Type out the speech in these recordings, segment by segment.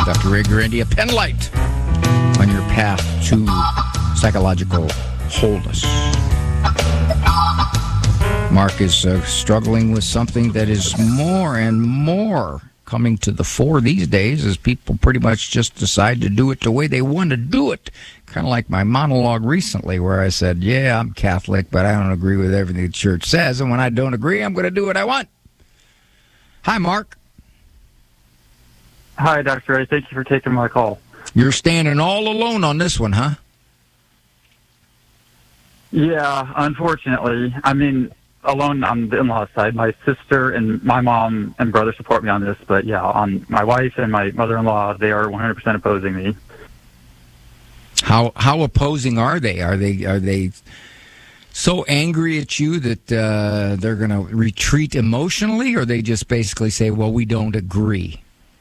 Dr. Ray Guarendi, a pen light on your path to psychological wholeness. Mark is struggling with something that is more and more coming to the fore these days as people pretty much just decide to do it the way they want to do it. Kind of like my monologue recently where I said, yeah, I'm Catholic, but I don't agree with everything the church says. And when I don't agree, I'm going to do what I want. Hi, Mark. Hi, Dr. Ray. Thank you for taking my call. You're standing all alone on this one, huh? Yeah, unfortunately. I mean, alone on the in-law side. My sister and my mom and brother support me on this, but yeah, on my wife and my mother-in-law, they are 100% opposing me. How opposing are they? Are they so angry at you that they're going to retreat emotionally, or they just basically say, well, we don't agree?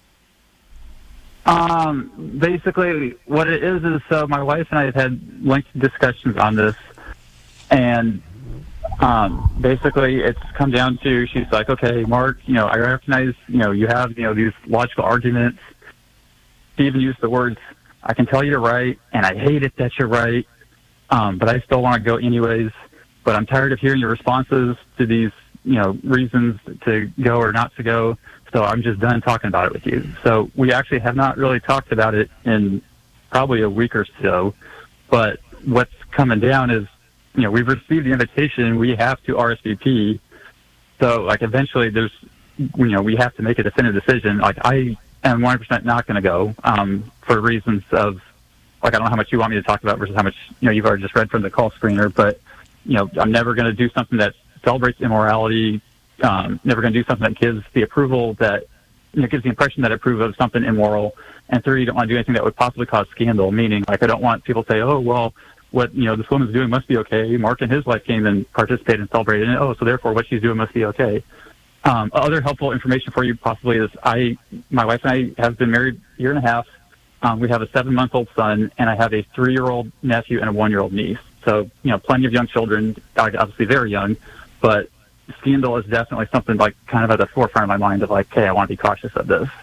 Basically, what it is so my wife and I have had lengthy discussions on this, and basically it's come down to, she's like, okay, Mark, I recognize, you have, these logical arguments. She even used the words, I can tell you're right, and I hate it that you're right, but I still want to go anyways. But I'm tired of hearing your responses to these, reasons to go or not to go. So I'm just done talking about it with you. So we actually have not really talked about it in probably a week or so. But what's coming down is, we've received the invitation. We have to RSVP. So, eventually there's, we have to make a definitive decision. I am 100% not going to go for reasons of, I don't know how much you want me to talk about versus how much, you've already just read from the call screener. But, I'm never going to do something that celebrates immorality. Never going to do something that gives the approval that, gives the impression that I approve of something immoral. And three, you don't want to do anything that would possibly cause scandal, meaning, I don't want people to say, oh, well, what, this woman's doing must be okay. Mark and his wife came and participated and celebrated in it. Oh, so therefore what she's doing must be okay. Other helpful information for you possibly is my wife and I have been married a year and a half. We have a 7-month-old son, and I have a 3-year-old nephew and a 1-year-old niece. So, plenty of young children, obviously very young, but scandal is definitely something kind of at the forefront of my mind of hey, I want to be cautious of this.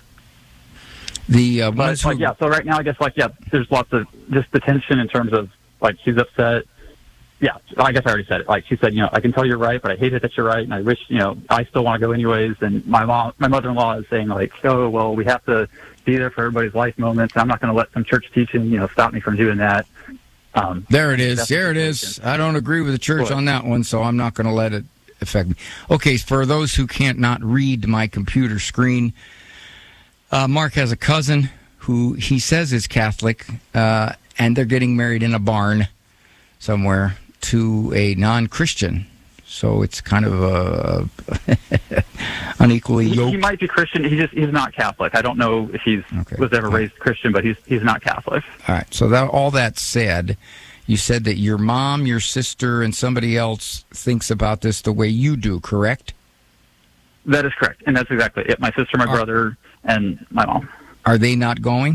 So right now I guess there's lots of just the tension in terms of she's upset. Yeah, I guess I already said it. She said, I can tell you're right, but I hate it that you're right, and I wish, I still want to go anyways. And my mother-in-law is saying oh, well, we have to be there for everybody's life moments. And I'm not going to let some church teaching, stop me from doing that. There it is. There it is. I don't agree with the church on that one, so I'm not going to let it affect me. Okay, for those who can't not read my computer screen, Mark has a cousin who he says is Catholic, and they're getting married in a barn somewhere to a non-Christian. So it's kind of unequally yoked. He might be Christian. He's not Catholic. I don't know if he was ever raised Christian, but he's not Catholic. All right. So all that said, you said that your mom, your sister, and somebody else thinks about this the way you do, correct? That is correct. And that's exactly it. My sister, my brother, and my mom. Are they not going?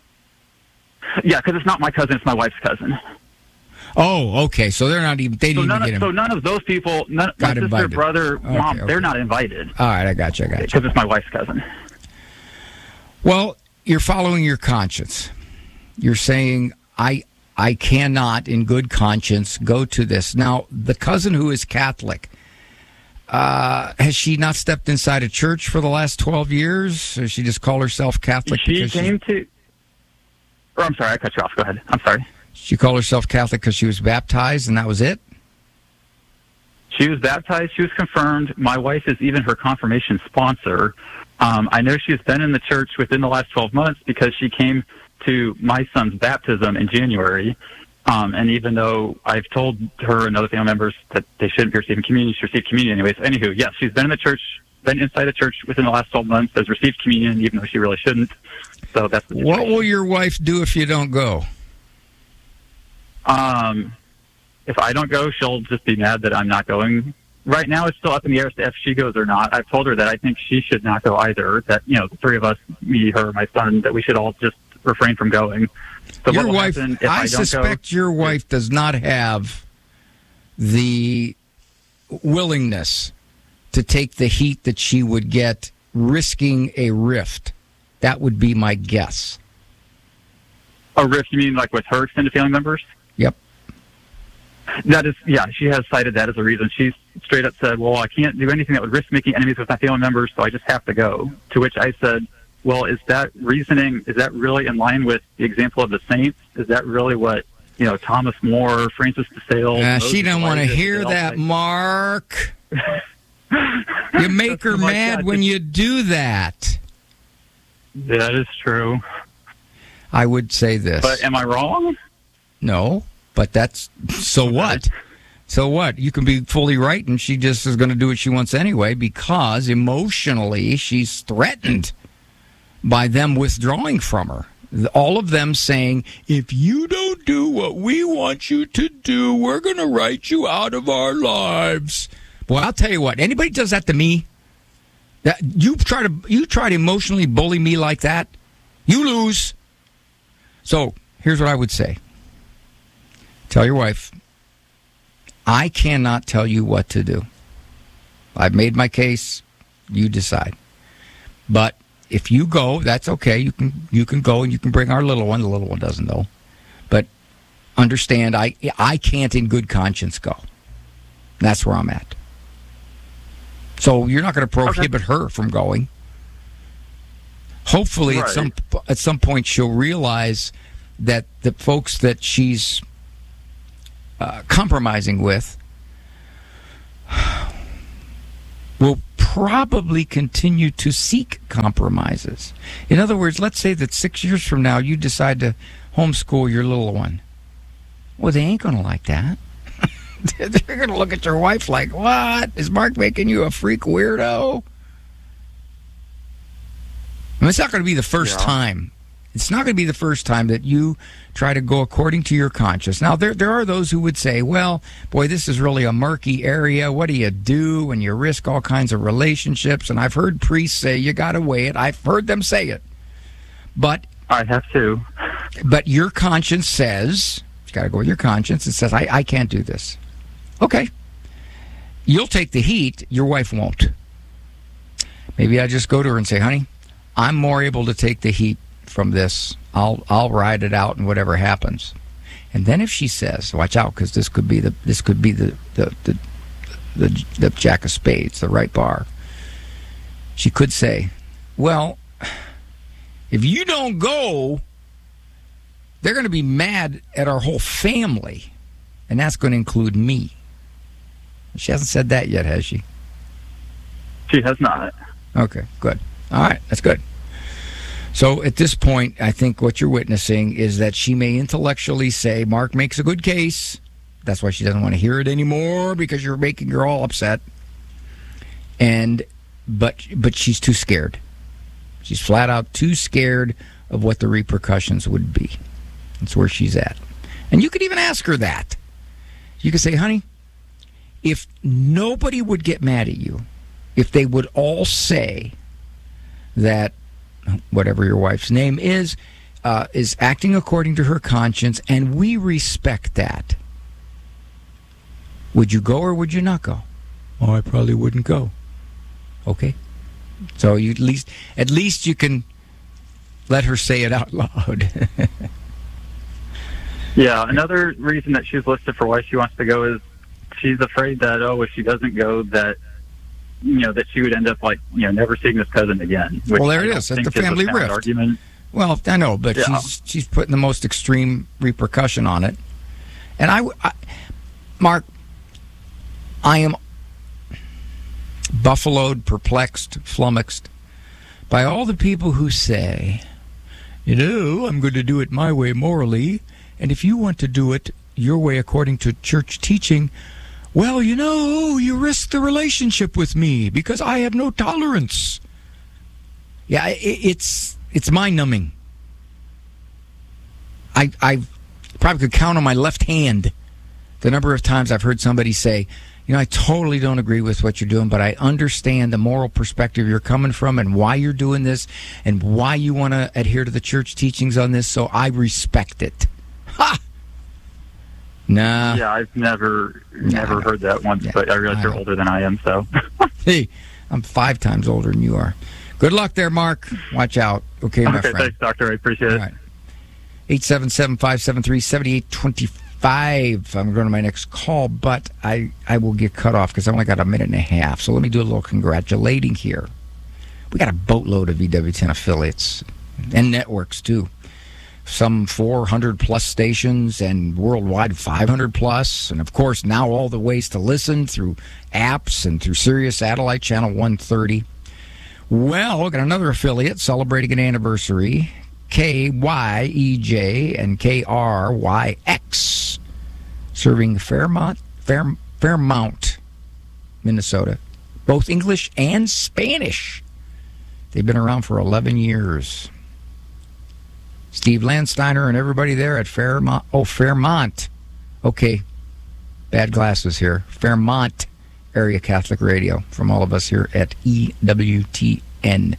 Yeah, because it's not my cousin, it's my wife's cousin. Oh, okay. So they're not even. They didn't even get him. So none of those people, my sister, invited. brother, mom, they're not invited. All right, I got you. Because it's my wife's cousin. Well, you're following your conscience. You're saying I cannot, in good conscience, go to this. Now, the cousin who is Catholic, has she not stepped inside a church for the last 12 years? Or she just called herself Catholic? I'm sorry, I cut you off. Go ahead. I'm sorry. She called herself Catholic because she was baptized, and that was it? She was baptized. She was confirmed. My wife is even her confirmation sponsor. I know she's been in the church within the last 12 months because she came to my son's baptism in January. And even though I've told her and other family members that they shouldn't be receiving communion, she received communion anyways. Anywho, yes, she's been in the church, been inside the church within the last 12 months, has received communion, even though she really shouldn't. So that's the situation. What will your wife do if you don't go? If I don't go, she'll just be mad that I'm not going. Right now, it's still up in the air as to if she goes or not. I've told her that I think she should not go either, that, the three of us, me, her, my son, that we should all just refrain from going. So your wife, I suspect your wife does not have the willingness to take the heat that she would get risking a rift. That would be my guess. A rift, you mean like with her extended family members? Yep. That is, yeah, she has cited that as a reason. She's straight up said, well, I can't do anything that would risk making enemies with my family members, so I just have to go. To which I said, well, is that reasoning, is that really in line with the example of the saints? Is that really what, Thomas More, Francis de Sales... she don't want to hear that, Mark. You make her mad when you do that. Yeah, that is true. I would say this. But am I wrong? No, but that's... So what? So what? You can be fully right, and she just is going to do what she wants anyway, because emotionally she's threatened by them withdrawing from her. All of them saying, if you don't do what we want you to do, we're going to write you out of our lives. Boy, I'll tell you what, anybody does that to me, you try to emotionally bully me like that, you lose. So here's what I would say. Tell your wife, I cannot tell you what to do. I've made my case. You decide. But if you go, that's okay. You can go and you can bring our little one. The little one doesn't know. But understand, I can't in good conscience go. That's where I'm at. So you're not going to prohibit her from going. Hopefully, right. at some point, she'll realize that the folks that she's compromising with will probably continue to seek compromises. In other words, let's say that 6 years from now you decide to homeschool your little one. Well, they ain't going to like that. They're going to look at your wife like, what? Is Mark making you a freak weirdo? I mean, it's not going to be the first time. It's not going to be the first time that you try to go according to your conscience. Now, there are those who would say, well, boy, this is really a murky area. What do you do when you risk all kinds of relationships? And I've heard priests say you got to weigh it. I've heard them say it. But I have to. But your conscience says, you got to go with your conscience. It says, I can't do this. Okay. You'll take the heat. Your wife won't. Maybe I just go to her and say, honey, I'm more able to take the heat from this. I'll ride it out and whatever happens. And then if she says, watch out, because this could be the jack of spades, the right bar. She could say, well, if you don't go, they're going to be mad at our whole family, and that's going to include me. She hasn't said that yet, has she? She has not. Okay, good. All right, that's good. So at this point, I think what you're witnessing is that she may intellectually say, Mark makes a good case. That's why she doesn't want to hear it anymore, because you're making her all upset. But she's too scared. She's flat out too scared of what the repercussions would be. That's where she's at. And you could even ask her that. You could say, honey, if nobody would get mad at you, if they would all say that whatever your wife's name is acting according to her conscience, and we respect that, would you go or would you not go? Oh, I probably wouldn't go. Okay. So you at least you can let her say it out loud. Yeah, another reason that she's listed for why she wants to go is she's afraid that, if she doesn't go, that that she would end up never seeing this cousin again. Well, there it is. That's the family rift. Argument. Well, I know, but yeah. she's putting the most extreme repercussion on it. And Mark, I am buffaloed, perplexed, flummoxed by all the people who say, I'm going to do it my way morally, and if you want to do it your way according to church teaching, well, you risk the relationship with me because I have no tolerance. Yeah, it's mind-numbing. I probably could count on my left hand the number of times I've heard somebody say, I totally don't agree with what you're doing, but I understand the moral perspective you're coming from and why you're doing this and why you want to adhere to the church teachings on this, so I respect it. Ha! Nah. Yeah, I've never heard that once, but I realize you're older than I am, so. Hey, I'm 5 times older than you are. Good luck there, Mark. Watch out. Okay, my friend. Thanks, Doctor. I appreciate it. All right. 877-573-7825. I'm going to my next call, but I will get cut off because I only got a minute and a half. So let me do a little congratulating here. We got a boatload of EWTN affiliates and networks, too. Some 400-plus stations and worldwide 500-plus. And, of course, now all the ways to listen through apps and through Sirius Satellite Channel 130. Well, we got another affiliate celebrating an anniversary, KYEJ and KRYX, serving Fairmont, Minnesota, both English and Spanish. They've been around for 11 years. Steve Landsteiner and everybody there at Fairmont. Oh, Fairmont. Okay, bad glasses here. Fairmont Area Catholic Radio from all of us here at EWTN.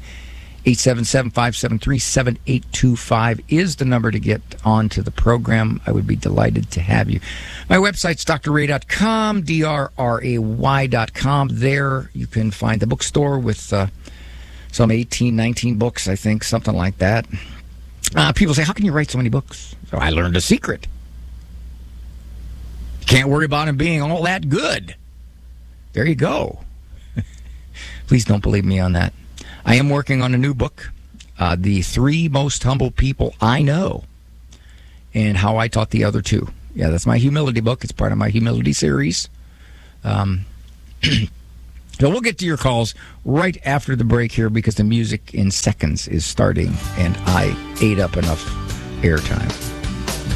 877-573-7825 is the number to get onto the program. I would be delighted to have you. My website's drray.com, DRRAY.com. There you can find the bookstore with some 18, 19 books, I think, something like that. People say, how can you write so many books? So I learned a secret. Can't worry about them being all that good. There you go. Please don't believe me on that. I am working on a new book, The 3 Most Humble People I Know, and How I Taught the Other 2. Yeah, that's my humility book. It's part of my humility series. So we'll get to your calls right after the break here because the music in seconds is starting, and I ate up enough airtime.